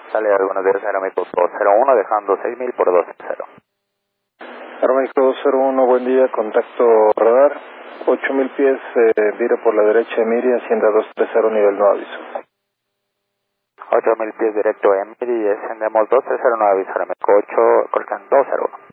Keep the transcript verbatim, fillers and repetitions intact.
Sale algunos de Aeroméxico dos cero uno, dejando seis mil por dos cero. Aeroméxico dos cero uno, buen día, contacto radar, ocho mil pies, eh, vira por la derecha de Miri, Hacienda dos tres cero, nivel no aviso. ocho mil pies directo en Miri, ascendemos dos tres cero, no aviso, Aeroméxico ocho, Corcan dos cero uno.